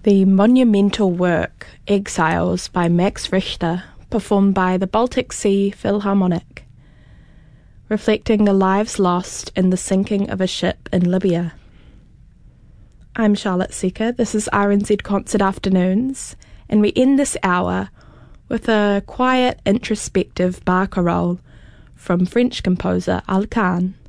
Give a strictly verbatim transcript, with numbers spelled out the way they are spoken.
The monumental work Exiles by Max Richter, performed by the Baltic Sea Philharmonic, reflecting the lives lost in the sinking of a ship in Libya. I'm Charlotte Seeker, this is R N Z Concert Afternoons, and we end this hour with a quiet, introspective barcarolle from French composer Alkan.